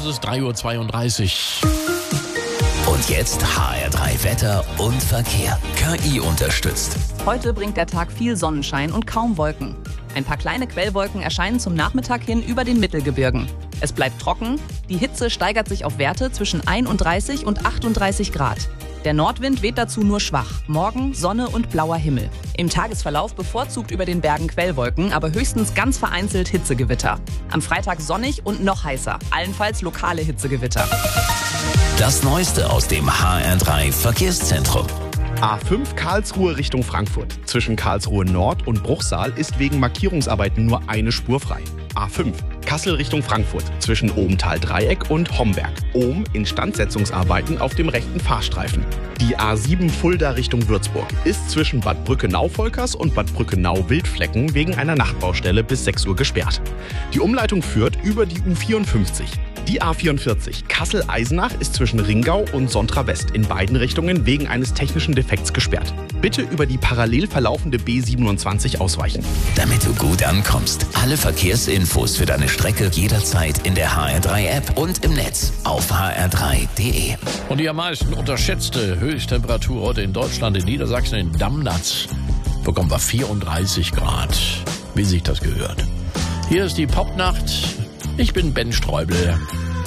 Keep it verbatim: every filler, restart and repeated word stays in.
es ist drei Uhr zweiunddreißig. Und jetzt H R drei Wetter und Verkehr. K I unterstützt. Heute bringt der Tag viel Sonnenschein und kaum Wolken. Ein paar kleine Quellwolken erscheinen zum Nachmittag hin über den Mittelgebirgen. Es bleibt trocken, die Hitze steigert sich auf Werte zwischen einunddreißig und achtunddreißig Grad. Der Nordwind weht dazu nur schwach. Morgen Sonne und blauer Himmel. Im Tagesverlauf bevorzugt über den Bergen Quellwolken, aber höchstens ganz vereinzelt Hitzegewitter. Am Freitag sonnig und noch heißer, allenfalls lokale Hitzegewitter. Das Neueste aus dem H R drei Verkehrszentrum. A fünf Karlsruhe Richtung Frankfurt. Zwischen Karlsruhe Nord und Bruchsal ist wegen Markierungsarbeiten nur eine Spur frei. A fünf Kassel Richtung Frankfurt. Zwischen Ohmtal-Dreieck und Homberg. Ohm Instandsetzungsarbeiten auf dem rechten Fahrstreifen. Die A sieben Fulda Richtung Würzburg ist zwischen Bad Brückenau-Volkers und Bad Brückenau-Wildflecken wegen einer Nachtbaustelle bis sechs Uhr gesperrt. Die Umleitung führt über die U vierundfünfzig. Die A vierundvierzig Kassel-Eisenach ist zwischen Ringau und Sontra West in beiden Richtungen wegen eines technischen Defekts gesperrt. Bitte über die parallel verlaufende B siebenundzwanzig ausweichen. Damit du gut ankommst, alle Verkehrsinfos für deine Strecke jederzeit in der H R drei App und im Netz auf h r drei punkt d e. Und die am meisten unterschätzte Höchsttemperatur heute in Deutschland, in Niedersachsen, in Damnatz, bekommen wir vierunddreißig Grad. Wie sich das gehört. Hier ist die Popnacht. Ich bin Ben Streubel.